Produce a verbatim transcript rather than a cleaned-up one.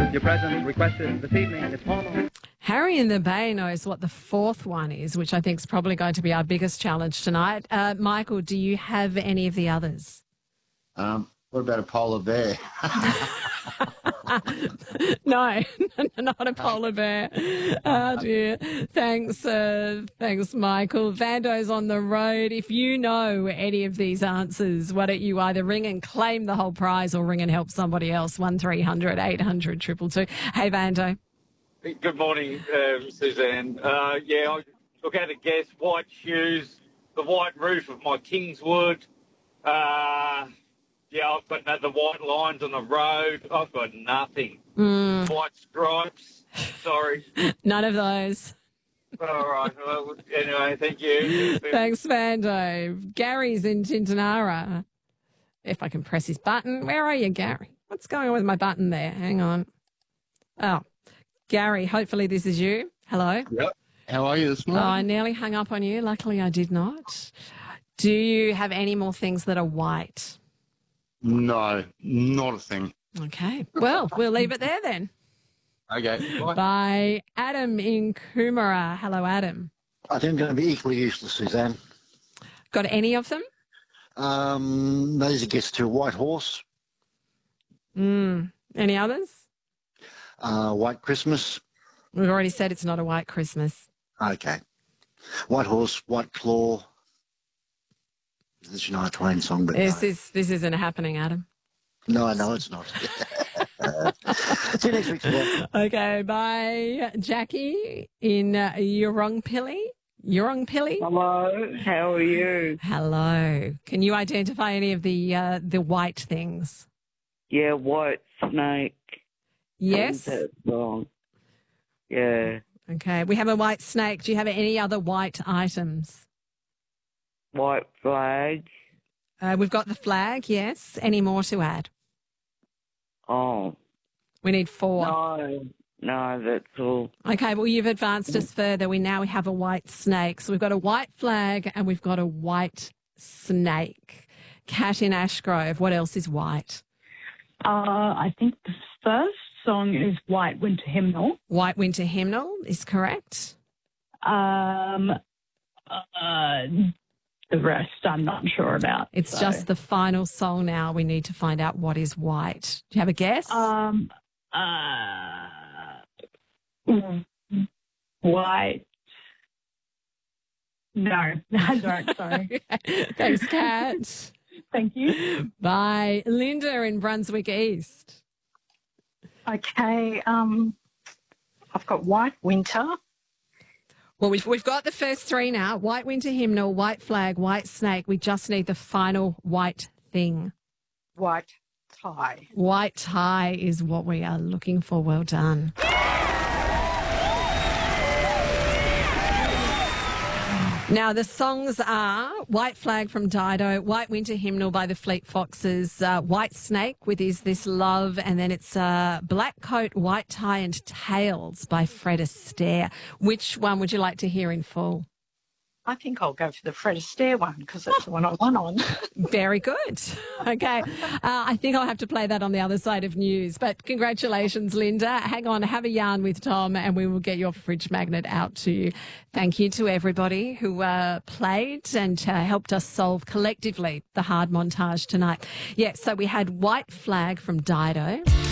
Your present requested this evening is Paul. Harry in the Bay knows what the fourth one is, which I think is probably going to be our biggest challenge tonight. Uh, Michael, do you have any of the others? Um, what about a polar bear? No, not a polar bear. Oh, dear. Thanks, uh, thanks, Michael. Vando's on the road. If you know any of these answers, why don't you either ring and claim the whole prize or ring and help somebody else? one three hundred eight hundred two two two. Hey, Vando. Good morning, um, Suzanne. Uh, yeah, I took out a guess. White shoes, the white roof of my Kingswood. Uh, yeah, I've got no, the white lines on the road. I've got nothing. Mm. White stripes. Sorry. None of those. All right. Well, anyway, thank you. Thanks, Vando. Gary's in Tintinara. If I can press his button. Where are you, Gary? What's going on with my button there? Hang on. Oh, Gary, hopefully this is you. Hello. Yep. How are you this Oh, morning? I nearly hung up on you. Luckily, I did not. Do you have any more things that are white? No, not a thing. Okay. Well, we'll leave it there then. Okay. Bye. Bye. Adam in Coomera. Hello, Adam. I think I'm going to be equally useless, Suzanne. Got any of them? Um, those are gets to a white horse, Mm. Any others? uh, white Christmas. We've already said it's not a white Christmas. Okay. White horse, white claw. This is a Shania Twain song, but This no. is this isn't happening, Adam. no, no, it's not. See you next week, Suzanne. Okay, bye. Jackie in uh, Urongpilly. Urongpilly? Hello, how are you? Hello. Can you identify any of the uh, the white things? Yeah, White Snake. Yes. That song. Yeah, Okay. We have a white snake. Do you have any other white items? White Flag. Uh, we've got the flag. Yes. Any more to add? Oh, We need four. no, no, that's all. Okay. Well, you've advanced us further. We now have a white snake. So we've got a white flag and we've got a white snake. Cat in Ashgrove. What else is white? Uh, I think the first song is White Winter Hymnal. White Winter Hymnal is correct. Um, uh, the rest I'm not sure about. It's so. just the final song now. We need to find out what is white. Do you have a guess? Um, uh, mm, White. No, I don't, sorry. Thanks, Kat. Thank you. Bye. Linda in Brunswick East. Okay, um, I've got White Winter. Well, we've, we've got the first three now. White Winter Hymnal, White Flag, White Snake. We just need the final white thing. White Tie. White tie is what we are looking for. Well done. Now, the songs are White Flag from Dido, White Winter Hymnal by the Fleet Foxes, uh, White Snake with Is This Love, and then it's uh, Black Coat, White Tie and Tails by Fred Astaire. Which one would you like to hear in full? I think I'll go for the Fred Astaire one because that's the one I won on. Very good. Okay. Uh, I think I'll have to play that on the other side of news. But congratulations, Linda. Hang on, have a yarn with Tom and we will get your fridge magnet out to you. Thank you to everybody who uh, played and uh, helped us solve collectively the hard montage tonight. Yeah, so we had White Flag from Dido.